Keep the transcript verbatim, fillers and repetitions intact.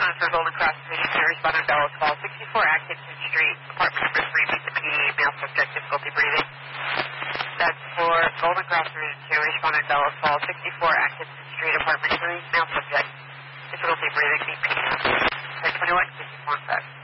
one for Golden Cross Community Responder Dallas Call sixty-four Atkinson Street, apartment number three, meet the P D A, male subject, difficulty breathing. That's for Golden Cross Community Responder Dallas Call sixty-four Atkinson Street, apartment three, male subject, difficulty breathing, meet P D A. twenty-one, fifty-one, five.